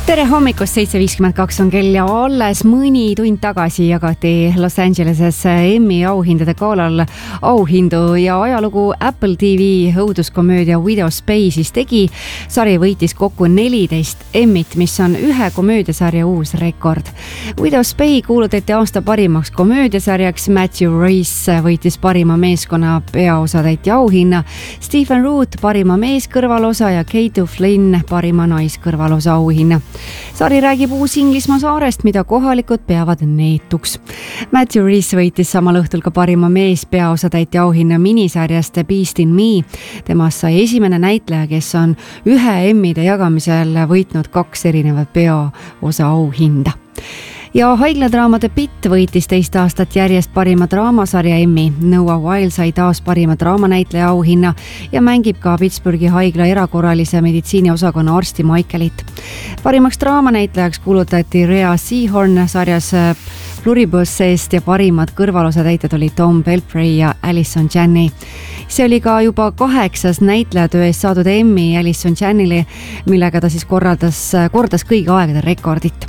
Tere hommikust, 7.52 on kell ja alles mõni tund tagasi jagati Los Angeleses Emmy auhindade galal auhindu ja ajalugu Apple TV õuduskomöödia Widow's Pay siis tegi. Sari võitis kokku 14 Emmit, mis on ühe komöödiasarja uus rekord. Widow's Pay kuulutati aasta parimaks komöödiasarjaks. Matthew Rhys võitis parima meeskonna peaosatäitja auhinna, Stephen Root parima meeskõrvalosa ja Kate O'Flynn parima naiskõrvalosa auhinna. Sari räägib Uus-Inglismaa saarest, mida kohalikud peavad neetuks. Matthew Rhys võitis samal õhtul ka parima mees peaosatäitja auhinna minisarjast Beast in Me. Temast sai esimene näitleja, kes on ühe Emmide jagamisel võitnud 2 erinevat peaosa auhinda. Ja haigladraamade Pitt võitis 2 aastat järjest parima draamasarja Emmy. Noah Weil sai taas parima draamanäitleja auhinna ja mängib ka Pittsburghi haigla erakorralise meditsiiniosakonna arsti Michaelit. Parimaks draamanäitlejaks kuulutati Rhea Seehorn sarjas Pluribus eest ja parimad kõrvalosatäitjad oli Tom Belphrey ja Allison Janney. See oli ka juba 8. näitlejatöö eest saadud Emmy Allison Janney'le, millega ta siis kordas kõigi aegade rekordit.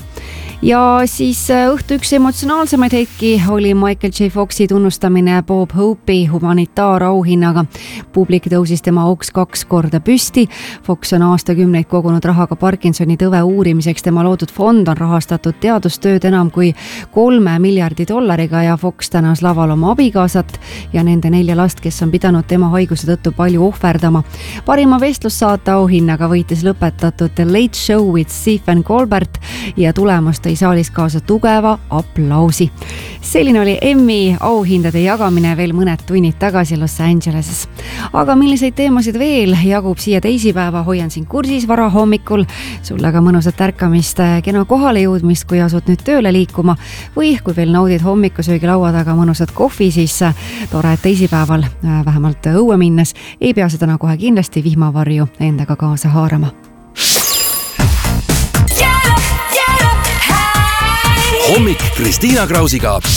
Ja siis õhtu üks emotsionaalsemaid hetki oli Michael J. Foxi tunnustamine Bob Hope'i humanitaarauhinnaga. Publik tõusis tema auks 2 korda püsti. Fox on aastakümneid kogunud raha ka Parkinsoni tõve uurimiseks. Tema loodud fond on rahastatud teadustööd enam kui $3 miljardi ja Fox tänas laval oma abikaasat ja nende 4 last, kes on pidanud tema haiguse tõttu palju ohverdama. Parima vestlussaate auhinnaga võitis lõpetatud The Late Show with Stephen Colbert ja tulemust tõi saalis kaasa tugeva aplausi. Selline oli Emmy auhindade jagamine veel mõned tunnid tagasi Los Angeleses. Aga milliseid teemasid veel jagub siia teisipäeva, hoian siin kursis vara hommikul. Sulle ka mõnusat ärkamist, kena kohale jõudmist, kui asud nüüd tööle liikuma või kui veel naudid hommikusöögi laua taga mõnusat kohvi, siis tore, et teisipäeval vähemalt õue minnes ei pea seda kohe kindlasti vihmavarju endaga kaasa haarama. Hommik Kristiina Krausiga